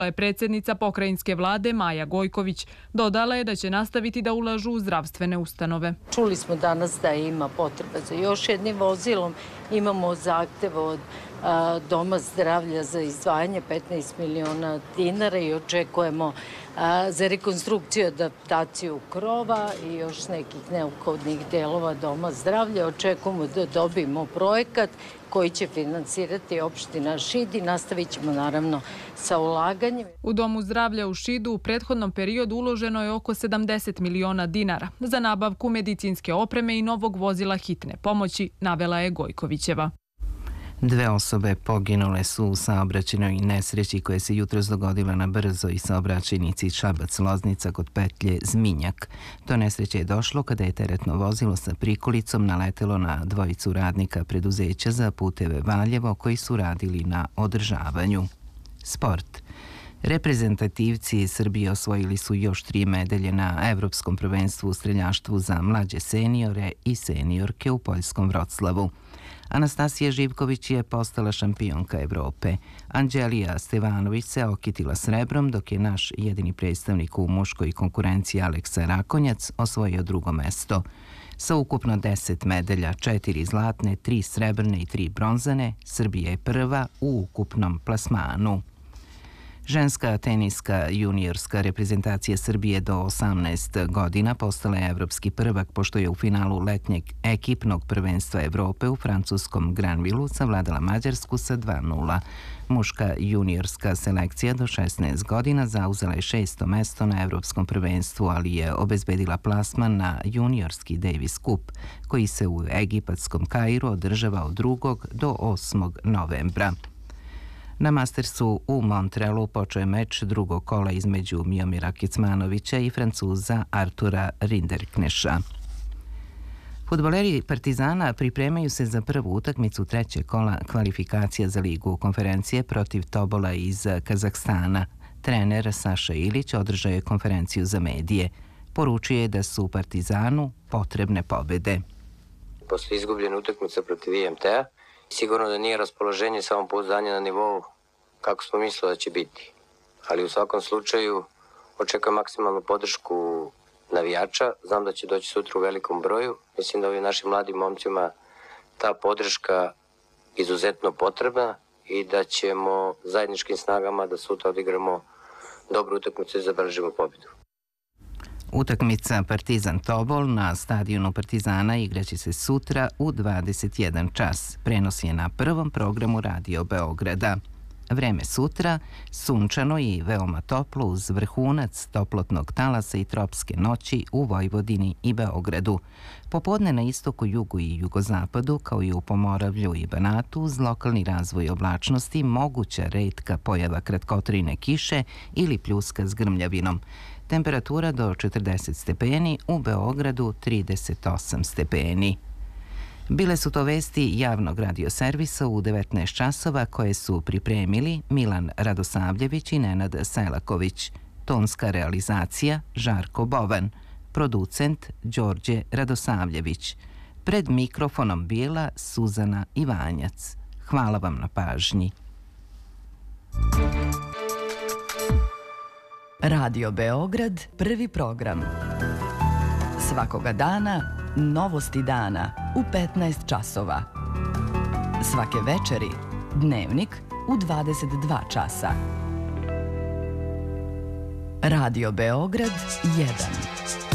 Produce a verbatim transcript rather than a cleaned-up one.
je predsjednica pokrajinske vlade Maja Gojković. Dodala je da će nastaviti da ulažu u zdravstvene ustanove. Čuli smo danas da ima potreba za još jednim vozilom. Imamo zahtev od a, Doma zdravlja za izdvajanje petnaest miliona dinara i očekujemo a, za rekonstrukciju i adaptaciju krova i još nekih neophodnih delova Doma zdravlja. Očekujemo da dobijemo projekat koji će finansirati opština Šid i nastavit ćemo naravno sa ulaganjem. U Domu zdravlja u Šidu u prethodnom periodu uloženo je oko sedamdeset miliona dinara za nabavku medicinske opreme i novog vozila hitne pomoći, navela je Gojkovićeva. Dve osobe poginule su u saobraćajnoj nesreći koja se jutros dogodila na brzoj saobraćajnici Šabac-Loznica kod petlje Zminjak. Do nesreće je došlo kada je teretno vozilo sa prikolicom naletelo na dvojicu radnika preduzeća za puteve Valjevo koji su radili na održavanju. Sport. Reprezentativci Srbije osvojili su još tri medalje na Evropskom prvenstvu u streljaštvu za mlađe seniore i seniorke u poljskom Vroclavu. Anastasija Živković je postala šampionka Evrope. Anđelija Stevanović se okitila srebrom, dok je naš jedini predstavnik u muškoj konkurenciji Aleksa Rakonjac osvojio drugo mesto. Sa ukupno deset medalja, četiri zlatne, tri srebrne i tri bronzane, Srbija je prva u ukupnom plasmanu. Ženska teniska juniorska reprezentacija Srbije do osamnaest godina postala je evropski prvak pošto je u finalu letnjeg ekipnog prvenstva Evrope u francuskom Granvilu savladala Mađarsku sa dva nula. Muška juniorska selekcija do šesnaest godina zauzela je šesto mesto na evropskom prvenstvu, ali je obezbedila plasman na juniorski Davis Cup, koji se u egipatskom Kairu održava od drugog do osmog novembra. Na Mastersu u Montrealu počeo je meč drugog kola između Miomira Kecmanovića i Francuza Artura Rinderkneša. Fudbaleri Partizana pripremaju se za prvu utakmicu trećeg kola kvalifikacija za ligu konferencije protiv Tobola iz Kazahstana. Trener Saša Ilić održao je konferenciju za medije. Poručio je da su Partizanu potrebne pobede. Posle izgubljene utakmice protiv I M T-a, sigurno da nije raspoloženje samopouzdanja na nivou kako smo mislili da će biti. Ali u svakom slučaju očekujem maksimalnu podršku navijača. Znam da će doći sutra u velikom broju. Mislim da ovim našim mladim momcima ta podrška izuzetno potrebna i da ćemo zajedničkim snagama da sutra odigramo dobru utakmicu i zabeležimo pobjedu. Utakmica Partizan Tobol na stadionu Partizana igraće se sutra u dvadeset jedan čas. Prenos je na prvom programu Radio Beograda. Vreme sutra, sunčano i veoma toplo uz vrhunac toplotnog talasa i tropske noći u Vojvodini i Beogradu. Popodne na istoku, jugu i jugozapadu, kao i u Pomoravlju i Banatu, uz lokalni razvoj oblačnosti, moguća retka pojava kratkotrajne kiše ili pljuska s grmljavinom. Temperatura do četrdeset stepeni, u Beogradu trideset osam stepeni. Bile su to vesti javnog radioservisa u devetnaest časova koje su pripremili Milan Radosavljević i Nenad Selaković. Tonska realizacija Žarko Bovan. Producent Đorđe Radosavljević. Pred mikrofonom bila Suzana Ivanjac. Hvala vam na pažnji. Radio Beograd, prvi program. Svakoga dana, novosti dana u petnaest časova. Svake večeri, dnevnik u dvadeset dva časa. Radio Beograd jedan.